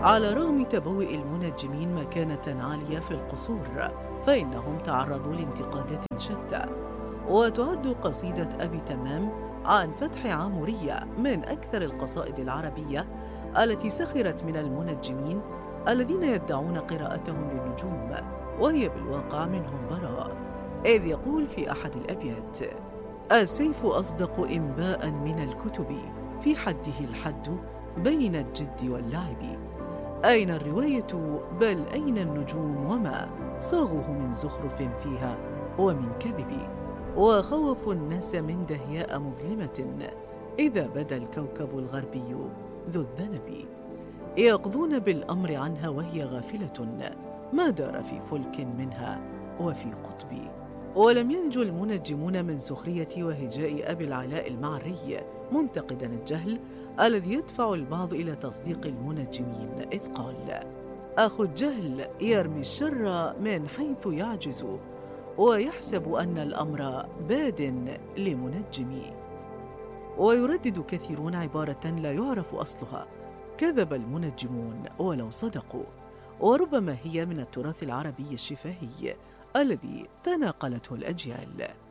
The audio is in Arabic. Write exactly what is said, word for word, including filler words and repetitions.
على رغم تبوء المنجمين مكانة عالية في القصور، فإنهم تعرضوا لانتقادات شتى. وتعد قصيدة أبي تمام عن فتح عامورية من أكثر القصائد العربية التي سخرت من المنجمين الذين يدعون قراءتهم للنجوم، وهي بالواقع منهم براء. إذ يقول في أحد الأبيات: السيف أصدق إنباء من الكتب، في حده الحد بين الجد واللعب. أين الرواية بل أين النجوم وما صاغوه من زخرف فيها ومن كذب. وخوفوا الناس من دهياء مظلمة، إذا بدا الكوكب الغربي ذو الذنب. يقضون بالأمر عنها وهي غافلة، ما دار في فلك منها وفي قطب. ولم ينجو المنجمون من سخرية وهجاء أبي العلاء المعري، منتقدا الجهل الذي يدفع البعض إلى تصديق المنجمين، إذ قال: أخو الجهل يرمي الشر من حيث يعجز، ويحسب أن الأمر باد لمنجم. ويردد كثيرون عبارة لا يعرف أصلها: كذب المنجمون ولو صدقوا. وربما هي من التراث العربي الشفاهي الذي تناقلته الأجيال.